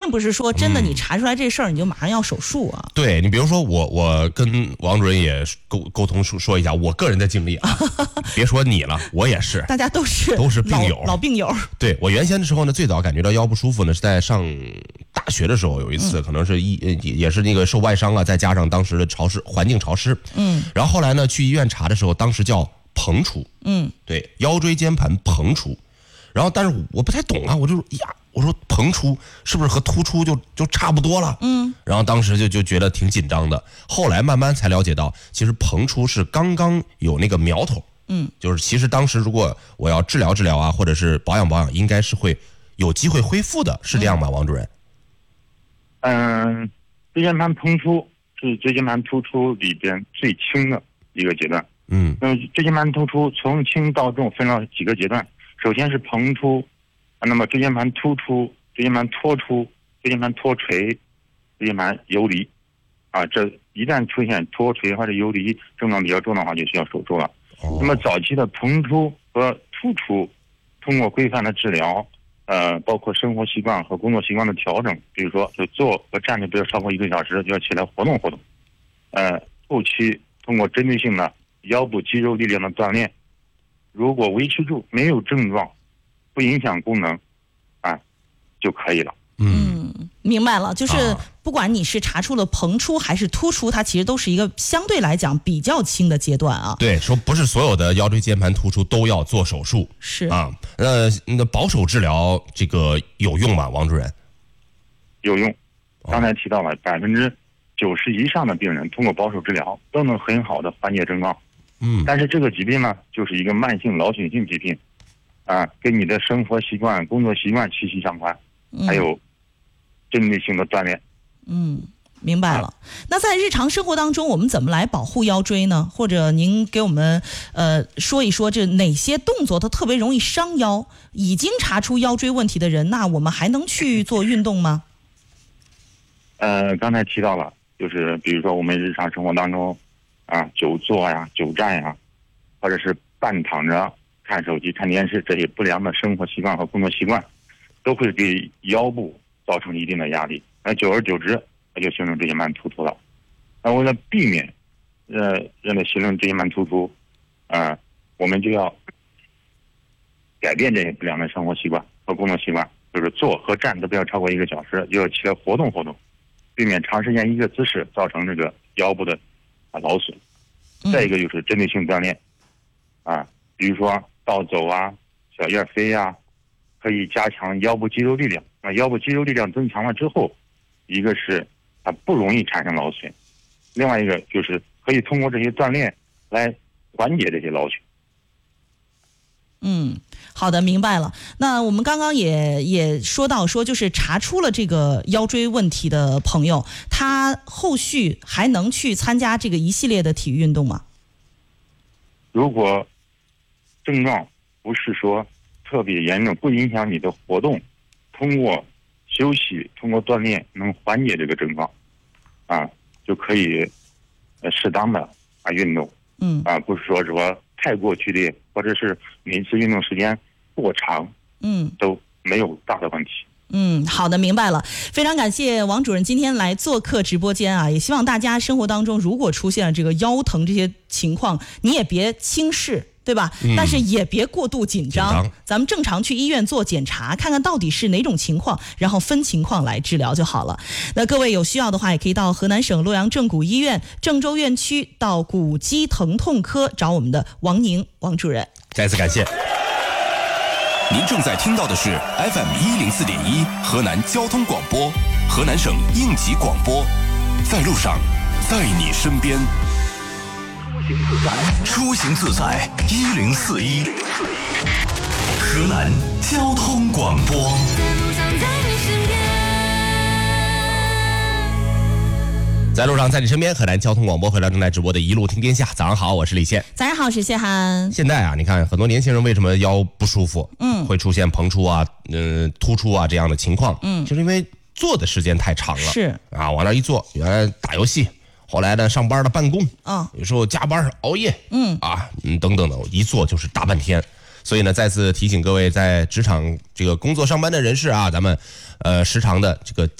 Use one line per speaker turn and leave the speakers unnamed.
并不是说真的你查出来这事儿你就马上要手术啊。
对，你比如说我跟王主任也沟通说一下我个人的经历啊，别说你了，我也是，
大家都是
病友，
老病友。
对，我原先的时候呢，最早感觉到腰不舒服呢，是在上大学的时候，有一次可能是也是那个受外伤啊，再加上当时的环境潮湿，然后后来呢去医院查的时候，当时叫膨出，对，腰椎间盘膨出，然后但是我不太懂啊，我说膨出是不是和突出就差不多了？然后当时就觉得挺紧张的，后来慢慢才了解到，其实膨出是刚刚有那个苗头，就是其实当时如果我要治疗啊，或者是保养，应该是会有机会恢复的，是这样吗，王主任？
椎间盘膨出是椎间盘突出里边最轻的一个阶段。那么椎间盘突出从轻到重分了几个阶段，首先是膨出，那么椎间盘突出、椎间盘脱出、椎间盘脱垂、椎间盘游离，这一旦出现脱垂或者游离症状比较重的话，就需要手术了。那么早期的膨出和突出，通过规范的治疗，包括生活习惯和工作习惯的调整，比如说就坐和站着不要超过1个小时，就要起来活动活动。后期通过针对性的腰部肌肉力量的锻炼，如果维持住没有症状，不影响功能，就可以了。
明白了，就是不管你是查出了膨出还是突出，它其实都是一个相对来讲比较轻的阶段啊。
对，说不是所有的腰椎间盘突出都要做手术，
是
啊。那保守治疗这个有用吗，王主任？
有用，刚才提到了90%以上的病人通过保守治疗都能很好的缓解症状。但是这个疾病呢，就是一个慢性劳损性疾病，跟你的生活习惯、工作习惯息息相关，还有针对性的锻炼。
明白了。那在日常生活当中，我们怎么来保护腰椎呢？或者您给我们说一说，这哪些动作它特别容易伤腰？已经查出腰椎问题的人，那我们还能去做运动吗？
刚才提到了，就是比如说我们日常生活当中，久坐呀、久站呀，或者是半躺着看手机、看电视，这些不良的生活习惯和工作习惯，都会给腰部造成一定的压力。久而久之，它就形成椎间盘突出了。那为了避免让它形成椎间盘突出，我们就要改变这些不良的生活习惯和工作习惯，就是坐和站都不要超过1个小时，就要起来活动活动，避免长时间一个姿势造成这个腰部的劳损。再一个就是针对性锻炼，比如说倒走啊、小叶飞啊，可以加强腰部肌肉力量。腰部肌肉力量增强了之后，一个是它不容易产生劳损，另外一个就是可以通过这些锻炼来缓解这些劳损。
好的，明白了。那我们刚刚也说到就是查出了这个腰椎问题的朋友，他后续还能去参加这个一系列的体育运动吗？
如果症状不是说特别严重，不影响你的活动，通过休息、通过锻炼能缓解这个症状，就可以适当的运动，不是说太过剧烈，或者是每次运动时间过长，都没有大的问题。
好的，明白了。非常感谢王主任今天来做客直播间啊！也希望大家生活当中如果出现了这个腰疼这些情况，你也别轻视，对吧？但是也别过度紧张，咱们正常去医院做检查，看看到底是哪种情况，然后分情况来治疗就好了。那各位有需要的话，也可以到河南省洛阳正骨医院郑州院区到骨肌疼痛科找我们的王宁王主任。
再次感谢。
您正在听到的是 FM104.1 河南交通广播，河南省应急广播，在路上，在你身边。出行自在1041，河南交通广播。
在路上，在你身边，河南交通广播，回到正在直播的一路听天下。早上好，我是李现。
早上好，我是谢涵。
现在你看很多年轻人为什么腰不舒服，会出现膨出啊、突出啊这样的情况，就是因为坐的时间太长了，
是
往那一坐，原来打游戏，后来呢上班的办公，有时候加班熬夜，等等的，一坐就是大半天。所以呢，再次提醒各位在职场这个工作上班的人士啊，咱们时常的这个